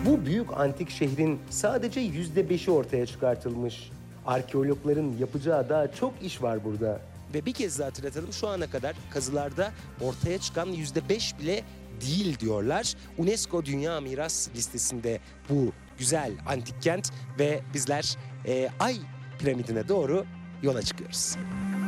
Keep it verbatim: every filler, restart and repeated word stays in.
Bu büyük antik şehrin sadece yüzde beşi ortaya çıkartılmış. Arkeologların yapacağı daha çok iş var burada. Ve bir kez daha hatırlatalım, şu ana kadar kazılarda ortaya çıkan yüzde beş bile değil diyorlar. UNESCO Dünya Miras listesinde bu güzel antik kent ve bizler e, Ay piramidine doğru yola çıkıyoruz.